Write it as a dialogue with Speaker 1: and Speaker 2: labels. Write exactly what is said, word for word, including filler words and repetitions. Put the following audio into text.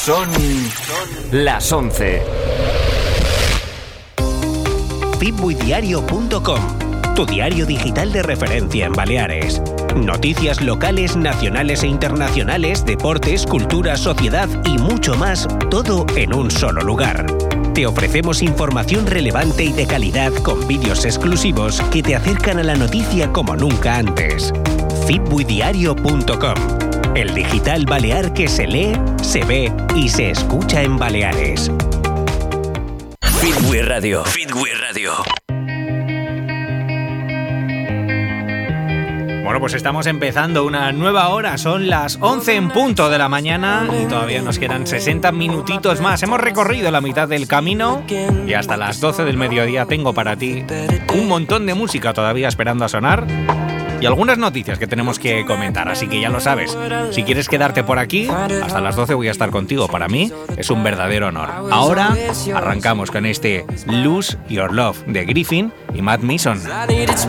Speaker 1: Son las once.
Speaker 2: fitbuidiario punto com, tu diario digital de referencia en Baleares. Noticias locales, nacionales e internacionales, deportes, cultura, sociedad y mucho más, todo en un solo lugar. Te ofrecemos información relevante y de calidad con vídeos exclusivos que te acercan a la noticia como nunca antes. fitbuidiario punto com, el digital balear que se lee, se ve y se escucha en Baleares.
Speaker 1: Fitbui Radio. Fitbui Radio.
Speaker 3: Bueno, pues estamos empezando una nueva hora, son las once en punto de la mañana y todavía nos quedan sesenta minutitos más. Hemos recorrido la mitad del camino y hasta las doce del mediodía tengo para ti un montón de música todavía esperando a sonar y algunas noticias que tenemos que comentar, así que ya lo sabes. Si quieres quedarte por aquí, hasta las doce voy a estar contigo. Para mí es un verdadero honor. Ahora arrancamos con este Lose Your Love de Griffin y Matt Mason.